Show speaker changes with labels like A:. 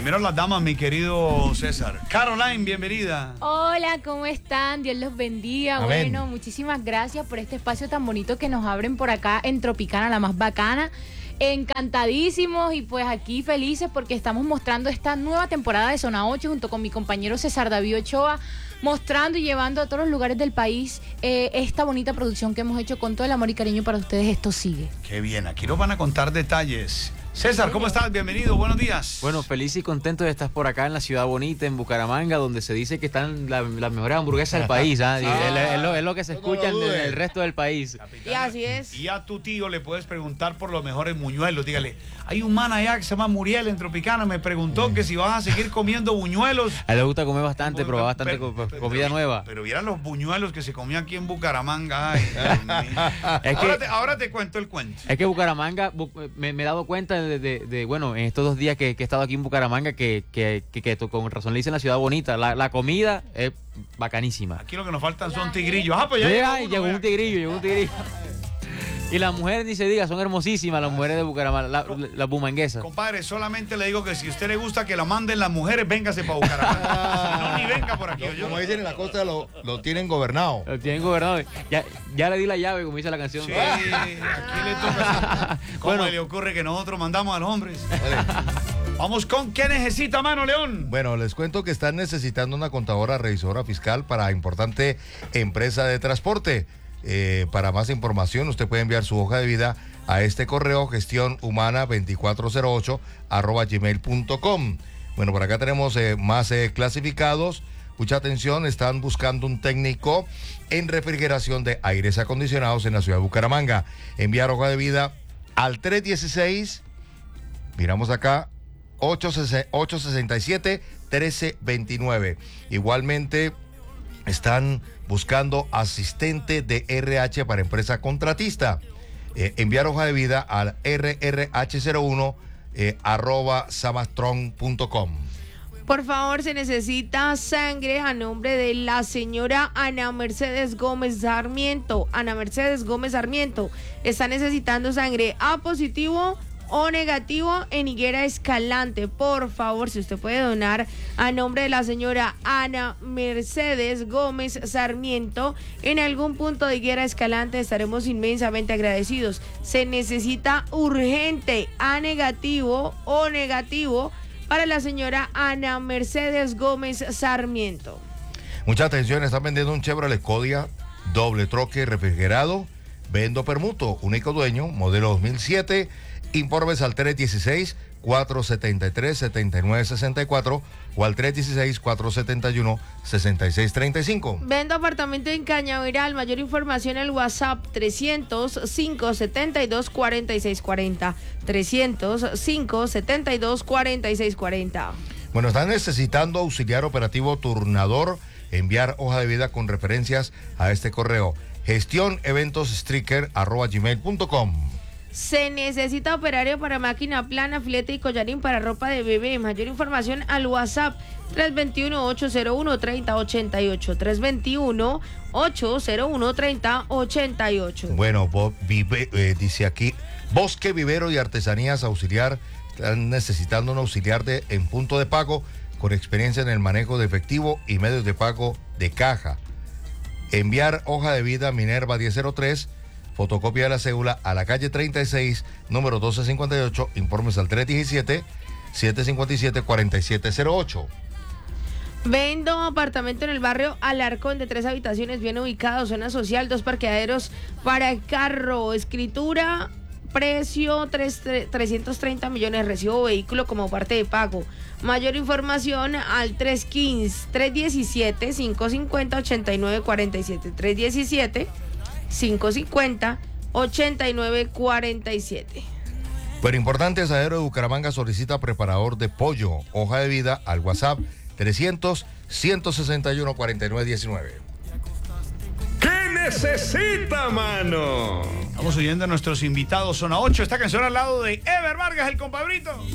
A: Primero las damas, mi querido César. Caroline, bienvenida.
B: Hola, ¿cómo están? Dios los bendiga.
C: Amén.
B: Bueno, muchísimas gracias por este espacio tan bonito que nos abren por acá en Tropicana, la más bacana. Encantadísimos y pues aquí felices porque estamos mostrando esta nueva temporada de Zona 8 junto con mi compañero César David Ochoa, mostrando y llevando a todos los lugares del país esta bonita producción que hemos hecho con todo el amor y cariño para ustedes. Esto sigue.
A: Qué bien, aquí nos van a contar detalles. César, ¿cómo estás? Bienvenido, buenos días.
D: Bueno, feliz y contento de estar por acá en la ciudad bonita, en Bucaramanga, donde se dice que están las mejores hamburguesas del país. Es lo que se escucha en el resto del país.
B: Y así es.
A: Y a tu tío le puedes preguntar por los mejores buñuelos. Dígale, hay un man allá que se llama Muriel en Tropicana, me preguntó que si vas a seguir comiendo buñuelos.
D: A él le gusta comer bastante, probar bastante comida nueva.
A: Pero vieran los buñuelos que se comían aquí en Bucaramanga. Ay, Dios mío. Ahora te cuento el cuento.
D: Es que Bucaramanga, me he dado cuenta bueno, en estos 2 días que he estado aquí en Bucaramanga, que con razón le dicen la ciudad bonita. La comida es bacanísima.
A: Aquí lo que nos faltan son tigrillos. Ah, pues ya
D: llegó un tigrillo. Y las mujeres, ni se diga, son hermosísimas las mujeres de Bucaramanga, las bumanguesas.
A: Compadre, solamente le digo que si a usted le gusta que la manden las mujeres, véngase para Bucaramanga. No, ni venga por aquí.
C: Como dicen en la costa, lo tienen gobernado.
D: Lo tienen gobernado. Ya le di la llave, como dice la canción.
A: Sí, aquí le toca. ¿Cómo le ocurre que nosotros mandamos a los hombres? Vamos con ¿qué necesita, mano, León?
C: Bueno, les cuento que están necesitando una contadora revisora fiscal para importante empresa de transporte. Para más información, usted puede enviar su hoja de vida a este correo gestionhumana2408@gmail.com. Bueno, por acá tenemos más clasificados. Mucha atención, están buscando un técnico en refrigeración de aires acondicionados en la ciudad de Bucaramanga. Enviar hoja de vida al 316, miramos acá, 867-1329. Igualmente, están buscando asistente de RH para empresa contratista. Enviar hoja de vida al rrh01 @samastron.com.
E: Por favor, se necesita sangre a nombre de la señora Ana Mercedes Gómez Sarmiento. Ana Mercedes Gómez Sarmiento está necesitando sangre A positivo o negativo en Higuera Escalante. Por favor, si usted puede donar a nombre de la señora Ana Mercedes Gómez Sarmiento en algún punto de Higuera Escalante, estaremos inmensamente agradecidos. Se necesita urgente A negativo o negativo para la señora Ana Mercedes Gómez Sarmiento.
C: Mucha atención, están vendiendo un Chevrolet Kodiaq doble troque refrigerado. Vendo permuto, único dueño, modelo 2007. Informes al 316-473-7964 o al 316-471-6635.
E: Vendo apartamento en Cañaveral. Mayor información al WhatsApp 300-572-4640. 300-572-4640.
C: Bueno, están necesitando auxiliar operativo turnador. Enviar hoja de vida con referencias a este correo. gestioneventosstricker@gmail.com.
E: Se necesita operario para máquina plana, filete y collarín para ropa de bebé. Mayor información al WhatsApp 321-801-3088. 321-801-3088.
C: Bueno, dice aquí, Bosque, Vivero y Artesanías Auxiliar. Están necesitando un auxiliar en punto de pago con experiencia en el manejo de efectivo y medios de pago de caja. Enviar hoja de vida Minerva 1003, fotocopia de la cédula a la calle 36, número 1258, informes al 317-757-4708.
E: Vendo apartamento en el barrio Alarcón de 3 habitaciones bien ubicado, zona social, 2 parqueaderos para carro, escritura, precio 330 millones, recibo vehículo como parte de pago. Mayor información al 317-550-8947, 317-550-8947.
C: Bueno, importante, Asadero de Bucaramanga solicita preparador de pollo, hoja de vida al WhatsApp 300-161-4919.
F: ¿Qué necesita, mano?
A: Vamos oyendo a nuestros invitados. Zona 8, esta canción al lado de Ever Vargas, el compadrito.